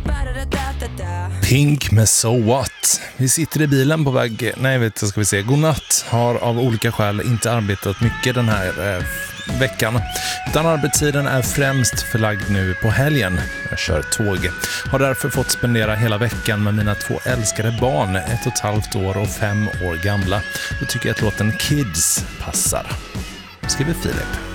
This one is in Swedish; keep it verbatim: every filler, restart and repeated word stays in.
Pink med So What. Vi sitter i bilen på väg, nej vet jag ska vi se, godnatt. Har av olika skäl inte arbetat mycket den här eh, veckan. Utan arbetstiden är främst förlagd nu på helgen. Jag kör tåg. Har därför fått spendera hela veckan med mina två älskade barn, ett och ett halvt år och fem år gamla. Då tycker jag att låten Kids passar. Skriver Filip.